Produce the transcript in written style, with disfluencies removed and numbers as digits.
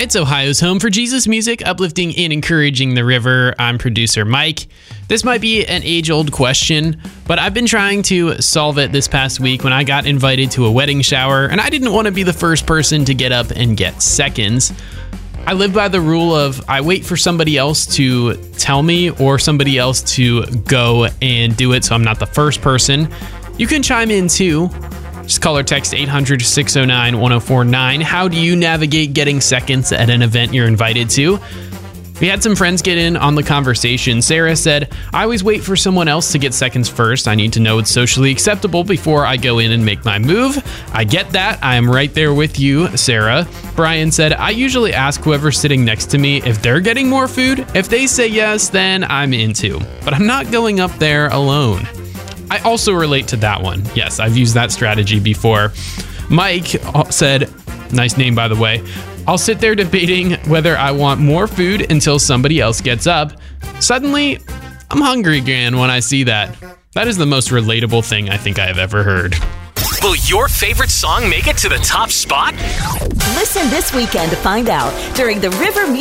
It's Ohio's home for Jesus music, uplifting and encouraging the river. I'm producer Mike. This might be an age-old question, but I've been trying to solve it this past week when I got invited to a wedding shower, and I didn't want to be the first person to get up and get seconds. I live by the rule of I wait for somebody else to tell me or somebody else to go and do it, so I'm not the first person. You can chime in too. Just call or text 800-609-1049. How do you navigate getting seconds at an event you're invited to? We had some friends get in on the conversation. Sarah said, I always wait for someone else to get seconds first. I need to know it's socially acceptable before I go in and make my move. I get that. I am right there with you, Sarah. Brian said, I usually ask whoever's sitting next to me if they're getting more food. If they say yes, then I'm into. But I'm not going up there alone. I also relate to that one. Yes, I've used that strategy before. Mike said, nice name by the way, I'll sit there debating whether I want more food until somebody else gets up. Suddenly, I'm hungry again when I see that. That is the most relatable thing I think I have ever heard. Will your favorite song make it to the top spot? Listen this weekend to find out during the River